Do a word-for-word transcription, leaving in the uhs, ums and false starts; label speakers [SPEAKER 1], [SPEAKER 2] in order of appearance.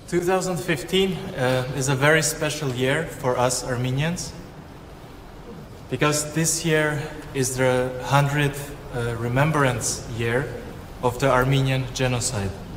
[SPEAKER 1] two thousand fifteen uh, is a very special year for us Armenians because this year is the hundredth uh, remembrance year of the Armenian genocide.